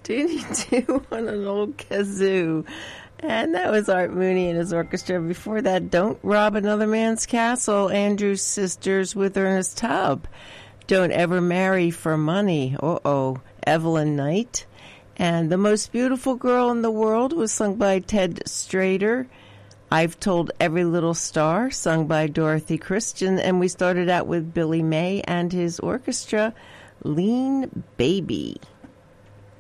Doody Doo on an old kazoo. And that was Art Mooney and his orchestra. Before that, Don't Rob Another Man's Castle, Andrews Sisters with Ernest Tubb. Don't Ever Marry for Money, Evelyn Knight. And The Most Beautiful Girl in the World was sung by Ted Strader. I've Told Every Little Star, sung by Dorothy Christian. And we started out with Billy May and his orchestra, Lean Baby.